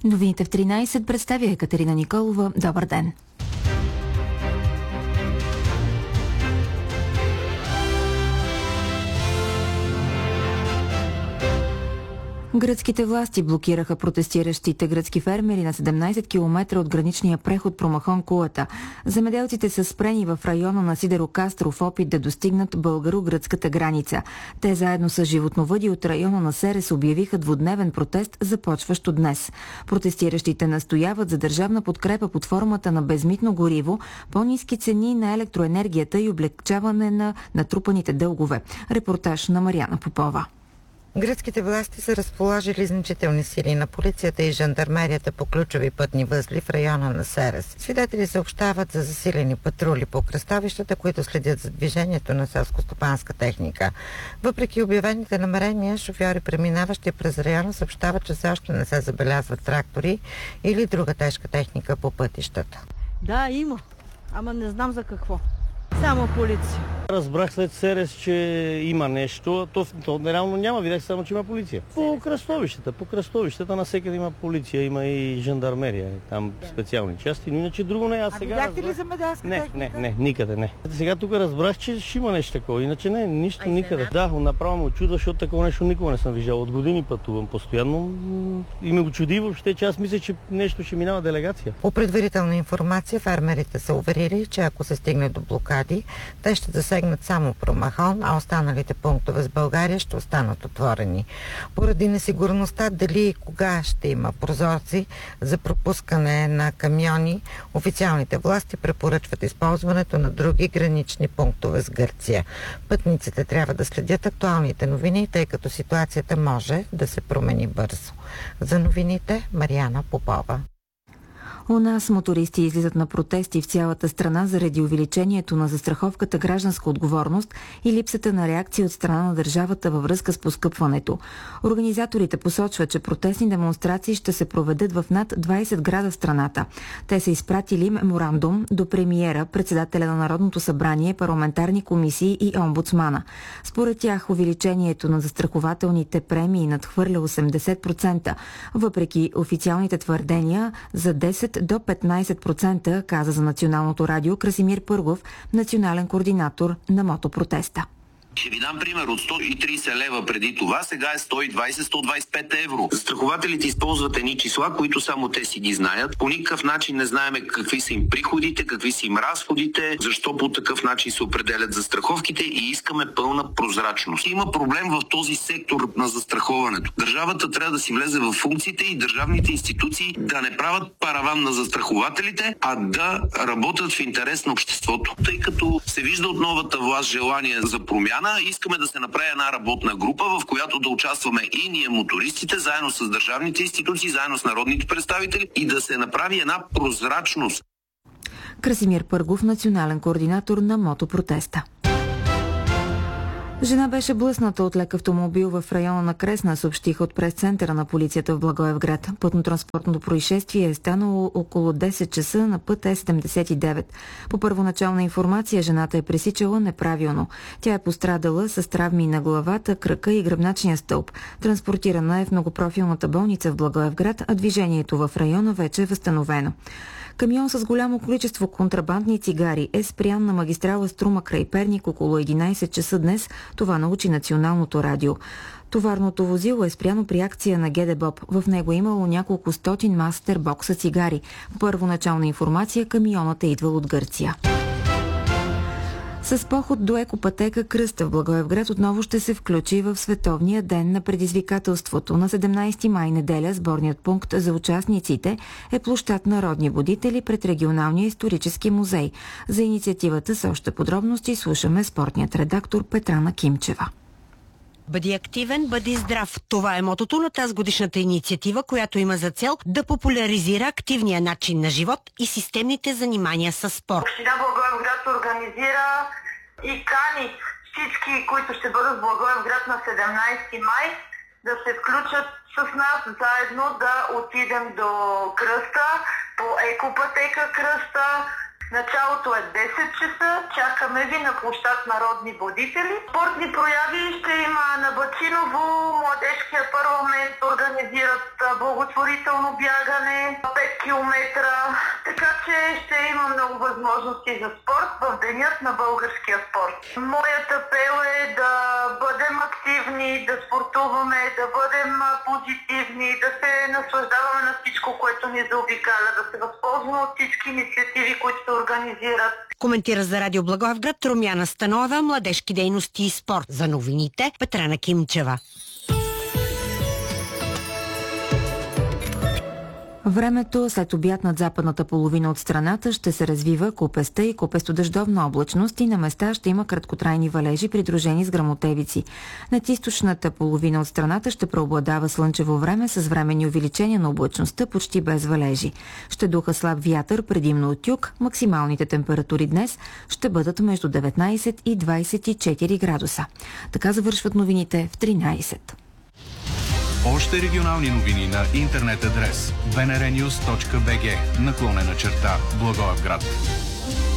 Новините в 13 представя Екатерина Николова. Добър ден! Гръцките власти блокираха протестиращите гръцки фермери на 17 км от граничния преход Промахон Кулата. Земеделците са спрени в района на Сидерокастро в опит да достигнат българо-гръцката граница. Те заедно с животновъди от района на Серес обявиха двудневен протест, започващ от днес. Протестиращите настояват за държавна подкрепа под формата на безмитно гориво, по-ниски цени на електроенергията и облегчаване на натрупаните дългове. Репортаж на Мариана Попова. Гръцките власти са разположили значителни сили на полицията и жандармерията по ключови пътни възли в района на Серес. Свидетели съобщават за засилени патрули по кръстовищата, които следят за движението на селскостопанска техника. Въпреки обявените намерения, шофьори, преминаващи през района, съобщават, че все още не се забелязват трактори или друга тежка техника по пътищата. Да, има. Ама не знам за какво. Само полиция. Разбрах след Серес, че има нещо. То реално няма. Видях само, че има полиция. По кръстовищата навсекъде има полиция, има и жандармерия. Там специални части, но иначе друго не. Видяхте ли земеделска техника? Не, никъде не. Сега тук разбрах, че ще има нещо такова. Иначе не, нищо никъде. Да, направо му чудва, защото такова нещо никога не съм виждал. От години пътувам постоянно и ме го чуди въобще, че аз мисля, че нещо ще минава делегация. По предварителна информация, фермерите са уверили, че ако се стигне до блокади, те ще засегнат само Промахон, а останалите пунктове с България ще останат отворени. Поради несигурността дали и кога ще има прозорци за пропускане на камиони, официалните власти препоръчват използването на други гранични пунктове с Гърция. Пътниците трябва да следят актуалните новини, тъй като ситуацията може да се промени бързо. За новините Мариана Попова. У нас мотористи излизат на протести в цялата страна заради увеличението на застраховката гражданска отговорност и липсата на реакция от страна на държавата във връзка с поскъпването. Организаторите посочват, че протестни демонстрации ще се проведат в над 20 града в страната. Те са изпратили меморандум до премиера, председателя на Народното събрание, парламентарни комисии и омбудсмана. Според тях увеличението на застрахователните премии надхвърля 80%, въпреки официалните твърдения за 10 до 15%, каза за Националното радио Красимир Пъргов, национален координатор на мотопротеста. Ще ви дам пример. От 130 лева преди това, сега е 120-125 евро. Застрахователите използват едни числа, които само те си ги знаят. По никакъв начин не знаем какви са им приходите, какви са им разходите, защо по такъв начин се определят застраховките и искаме пълна прозрачност. Има проблем в този сектор на застраховането. Държавата трябва да си влезе в функциите и държавните институции да не правят параван на застрахователите, а да работят в интерес на обществото. Тъй като се вижда от новата власт желание за промяна, искаме да се направи една работна група, в която да участваме и ние мотористите, заедно с държавните институции, заедно с народните представители и да се направи една прозрачност. Красимир Пъргов, национален координатор на мотопротеста. Жена беше блъсната от лек автомобил в района на Кресна, съобщиха от прес-центъра на полицията в Благоевград. Пътно-транспортното происшествие е станало около 10 часа на път Е79. По първоначална информация, жената е пресичала неправилно. Тя е пострадала с травми на главата, кръка и гръбначния стълб. Транспортирана е в многопрофилната болница в Благоевград, а движението в района вече е възстановено. Камион с голямо количество контрабандни цигари е спрян на магистрала Струма край Перник около 11 часа днес. Това научи Националното радио. Товарното возило е спряно при акция на ГДБОП. В него е имало няколко стотин мастер бокса цигари. Първоначална информация, камионът е идвал от Гърция. С поход до екопътека Кръста в Благоевград отново ще се включи в Световния ден на предизвикателството. На 17 май неделя сборният пункт за участниците е площад Народни будители пред Регионалния исторически музей. За инициативата с още подробности слушаме спортният редактор Петрана Кимчева. Бъди активен, бъди здрав. Това е мотото на тази годишната инициатива, която има за цел да популяризира активния начин на живот и системните занимания с спорт. Община Благоевград организира и кани всички, които ще бъдат в Благоевград на 17 май, да се включат с нас заедно да отидем до Кръста, по екопътека Кръста, Началото е 10 часа. Чакаме ви на площад Народни будители. Спортни прояви ще има на Бачиново. Младежкия парламент организират благотворително бягане 5 километра. Така че ще има много възможности за спорт в денят на българския спорт. Моят апел е да бъдем активни, да спортуваме, да бъдем позитивни, да се наслаждаваме на всичко, което ни заобикаля, да се възползваме от всички инициативи, които се организират. Коментира за Радио Благоевград Румяна Станова, младежки дейности и спорт. За новините Петрана Кимчева. Времето след обяд над западната половина от страната ще се развива купеста и купесто-дъждовна облачност и на места ще има краткотрайни валежи, придружени с гръмотевици. Над източната половина от страната ще преобладава слънчево време с временни увеличения на облачността, почти без валежи. Ще духа слаб вятър, предимно от юг. Максималните температури днес ще бъдат между 19 и 24 градуса. Така завършват новините в 13. Още регионални новини на интернет адрес bnrnews.bg / Благоевград.